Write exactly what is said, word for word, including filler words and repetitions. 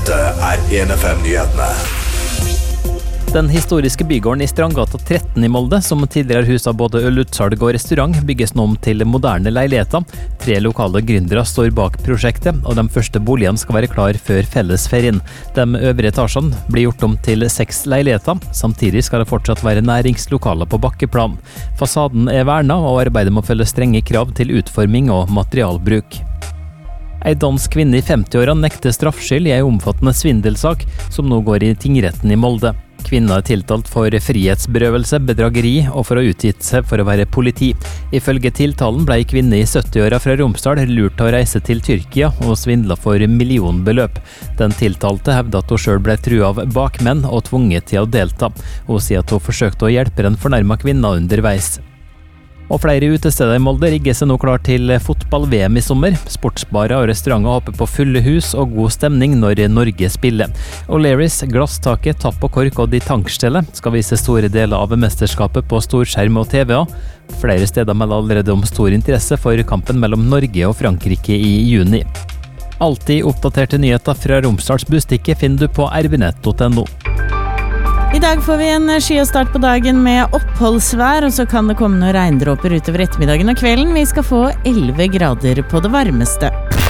Dette er en F M-nyhetene. Den historiske bygården i Strandgata tretten i Molde, som tidligere huset både ølutsalg og restaurant, bygges nå om til moderne leiligheter. Tre lokale gründere står bak prosjektet, og de første boligene skal være klar før fellesferien. De øvre etasjene blir gjort om til seks leiligheter. Samtidig skal det fortsatt være næringslokaler på bakkeplan. Fasaden er vernet, og arbeidet må følge strenge krav til utforming og materialbruk. Ei dansk kvinne i femti-årene nekter straffskyld i en omfattende svindelsak som nå går i tingretten i Molde. Kvinna er tiltalt for frihetsberøvelse, bedrageri og for å ha utgitt seg for å være politi. Ifølge tiltalen ble ei kvinne i sytti-åra fra Romsdal lurt til å reise til Tyrkia og svindla for millionbeløp. Den tiltalte hevder at hun selv ble trua av bakmenn og tvunget til å delta. Hun sier at hun forsøkte å hjelpe den fornærma kvinna underveis. Og flere utesteder i Molde rigger seg nå klar til fotball-V M i sommer. Sportsbarer og restauranter håper på fulle hus og god stemning når Norge spiller. O'Learys, Glasstaket, Tapp og Kork og De Tankstelle skal vise store deler av mesterskapet på storskjerm og T V A. Flere steder melder allerede om stor interesse for kampen mellom Norge og Frankrike i juni. Alltid oppdaterte nyheter fra Romsdals Bustikke finner du på r v nett punktum no. I dag får vi en sky og start på dagen med oppholdsvær, og så kan det komme noen regndråper utover ettermiddagen og kvelden. Vi skal få elleve grader på det varmeste.